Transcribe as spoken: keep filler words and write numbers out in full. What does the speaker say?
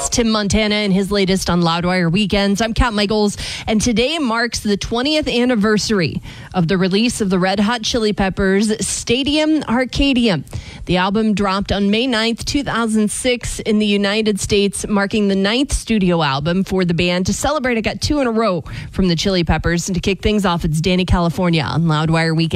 It's Tim Montana and his latest on Loudwire Weekends. I'm Kat Michaels, and today marks the twentieth anniversary of the release of the Red Hot Chili Peppers' Stadium Arcadium. The album dropped on May ninth, two thousand six in the United States, marking the ninth studio album for the band. To celebrate, it got two in a row from the Chili Peppers, and to kick things off, it's Danny California on Loudwire Weekend.